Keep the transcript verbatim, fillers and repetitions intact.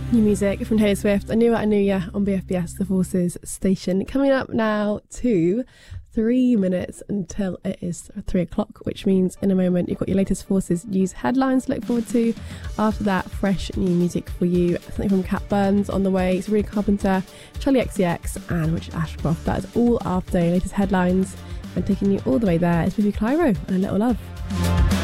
New music from Taylor Swift. I Knew It, I Knew Ya on B F B S, the Forces station. Coming up now to three minutes until it is three o'clock, which means in a moment you've got your latest Forces news headlines to look forward to. After that, fresh new music for you. Something from Cat Burns on the way, Sabrina Carpenter, Charlie X C X and Richard Ashcroft. That is all after your latest headlines. And taking you all the way there is Bibi Clyro and A Little Love.